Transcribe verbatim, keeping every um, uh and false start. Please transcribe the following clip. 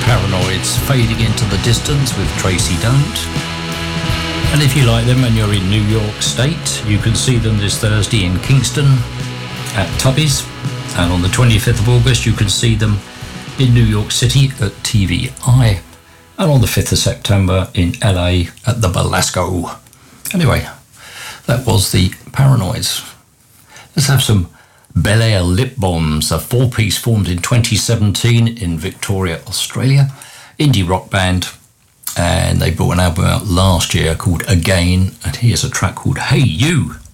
Paranoids fading into the distance with Tracy Don't. And if you like them and you're in New York State, you can see them this Thursday in Kingston at Tubby's. And on the twenty-fifth of August, you can see them in New York City at T V I. And on the fifth of September in L A at the Belasco. Anyway, that was the Paranoids. Let's have some Bel Air Lip Bombs, a four-piece formed in twenty seventeen in Victoria, Australia. Indie rock band. And they brought an album out last year called Again. And here's a track called Hey You.